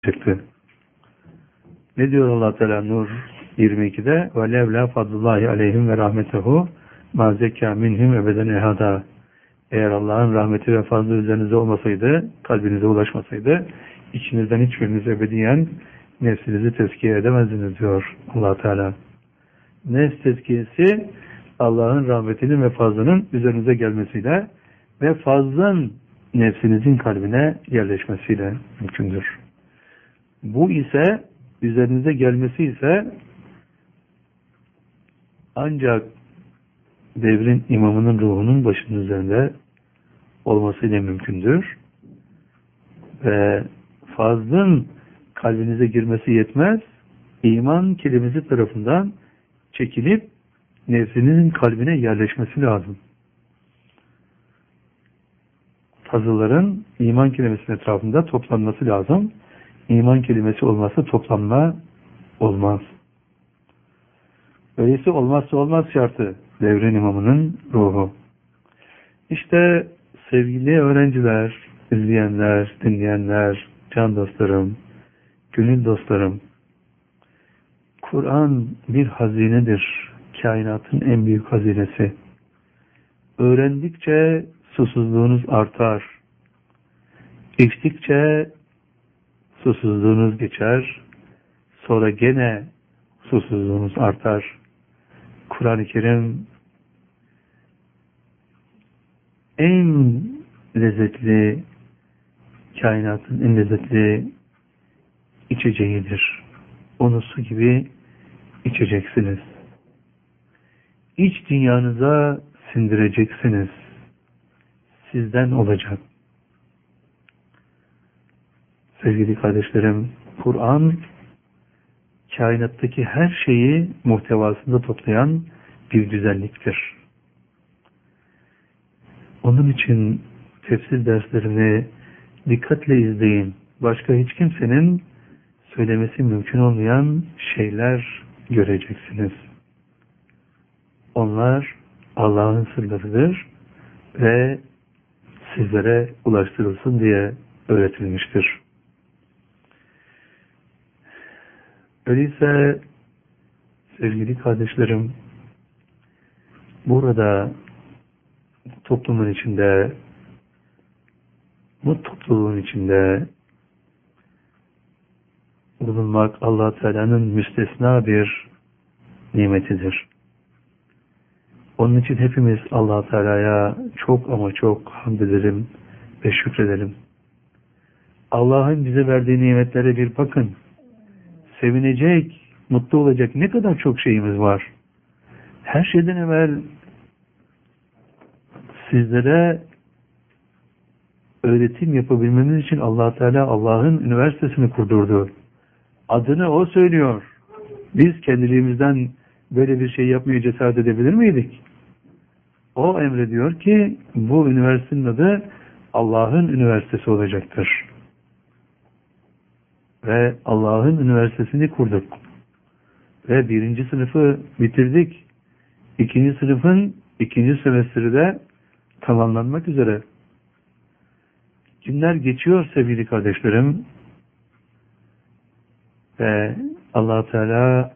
çıktı. Ne diyor Allah Teala Nur 22'de? Ve levla fadlullahi aleyhim ve rahmetehu ma zekâ minhum ebeden ehada. Eğer Allah'ın rahmeti ve fazlı üzerinize olmasaydı, kalbinize ulaşmasaydı, içinizden hiçbiriniz ebediyen nefsinizi tezkiye edemezdiniz diyor Allah Teala. Nefs tezkiyesi Allah'ın rahmetinin ve fazlının üzerinize gelmesiyle ve fazlın nefsinizin kalbine yerleşmesiyle mümkündür. Bu ise üzerinize gelmesi ise ancak devrin imamının ruhunun başının üzerinde olmasıyla mümkündür. Ve fazlın kalbinize girmesi yetmez. İman kelimesi tarafından çekilip nefsinizin kalbine yerleşmesi lazım. Fazılların iman kelimesinin etrafında toplanması lazım. İman kelimesi olmazsa toplanma olmaz. Öyleyse olmazsa olmaz şartı devrin imamının ruhu. İşte sevgili öğrenciler, izleyenler, dinleyenler, can dostlarım, gönül dostlarım, Kur'an bir hazinedir. Kainatın en büyük hazinesi. Öğrendikçe susuzluğunuz artar. İçtikçe susuzluğunuz geçer. Sonra gene susuzluğunuz artar. Kur'an-ı Kerim en lezzetli, kainatın en lezzetli içeceğidir. Onu su gibi içeceksiniz. İç dünyanıza sindireceksiniz. Sizden olacak. Sevgili kardeşlerim, Kur'an kainattaki her şeyi muhtevasında toplayan bir güzelliktir. Onun için tefsir derslerini dikkatle izleyin. Başka hiç kimsenin söylemesi mümkün olmayan şeyler göreceksiniz. Onlar Allah'ın sırlarıdır ve sizlere ulaştırılsın diye öğretilmiştir. Öyleyse sevgili kardeşlerim, burada toplumun içinde, bu topluluğun içinde bulunmak Allah Teala'nın müstesna bir nimetidir. Onun için hepimiz Allah Teala'ya çok ama çok hamd edelim ve şükredelim. Allah'ın bize verdiği nimetlere bir bakın. Sevinecek, mutlu olacak ne kadar çok şeyimiz var. Her şeyden evvel sizlere öğretim yapabilmemiz için Allah Teala Allah'ın üniversitesini kurdurdu. Adını O söylüyor. Biz kendiliğimizden böyle bir şey yapmaya cesaret edebilir miydik? O emrediyor ki bu üniversitenin adı Allah'ın üniversitesi olacaktır. Ve Allah'ın üniversitesini kurduk. Ve 1. sınıfı bitirdik. 2. sınıfın 2. semestri de tamamlanmak üzere. Günler geçiyor sevgili kardeşlerim. Ve Allah Teala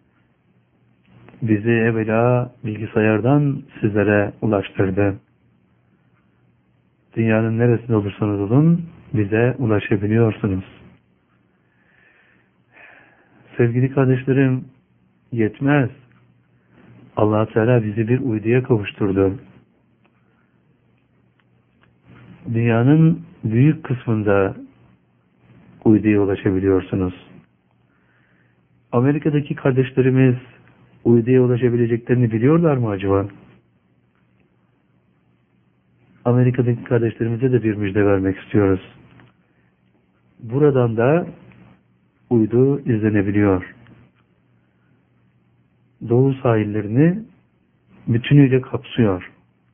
bizi evvela bilgisayardan sizlere ulaştırdı. Dünyanın neresinde olursanız olun bize ulaşabiliyorsunuz. Sevgili kardeşlerim, yetmez. Allah Teala bizi bir uyduya kavuşturdu. Dünyanın büyük kısmında uyduya ulaşabiliyorsunuz. Amerika'daki kardeşlerimiz uyduya ulaşabileceklerini biliyorlar mı acaba? Amerika'daki kardeşlerimize de bir müjde vermek istiyoruz. Buradan da uydu izlenebiliyor. Doğu sahillerini bütünüyle kapsıyor.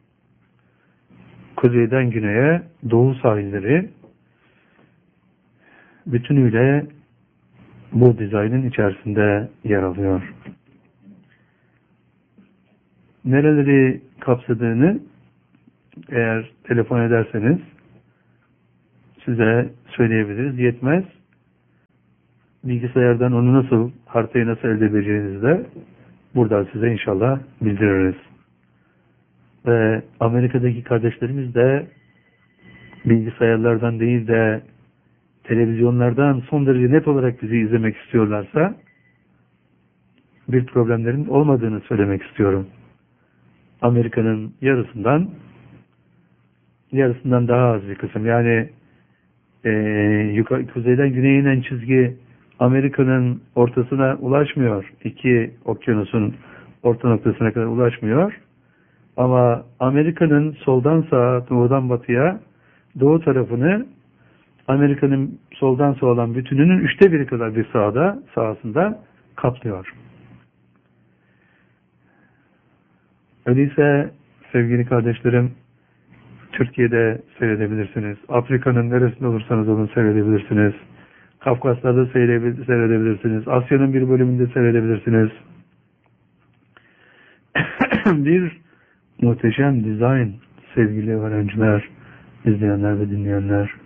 Kuzeyden güneye doğu sahilleri bütünüyle bu dizaynın içerisinde yer alıyor. Nereleri kapsadığını eğer telefon ederseniz size söyleyebiliriz. Yetmez. bilgisayardan onu nasıl, haritayı nasıl elde edeceğinizi de buradan size inşallah bildiririz. Ve Amerika'daki kardeşlerimiz de bilgisayarlardan değil de televizyonlardan son derece net olarak bizi izlemek istiyorlarsa bir problemlerin olmadığını söylemek istiyorum. Amerika'nın yarısından daha az bir kısım. Yani kuzeyden güneye inen çizgi Amerika'nın ortasına ulaşmıyor. İki okyanusun orta noktasına kadar ulaşmıyor. Ama Amerika'nın soldan sağa, doğudan batıya, doğu tarafını Amerika'nın soldan sağa olan bütününün 1/3 kadar bir sahasında kaplıyor. Öyleyse sevgili kardeşlerim, Türkiye'de seyredebilirsiniz. Afrika'nın neresinde olursanız onu seyredebilirsiniz. Kafkaslar'da seyredebilirsiniz. Asya'nın bir bölümünde seyredebilirsiniz. Bir muhteşem dizayn sevgili öğrenciler, izleyenler ve dinleyenler.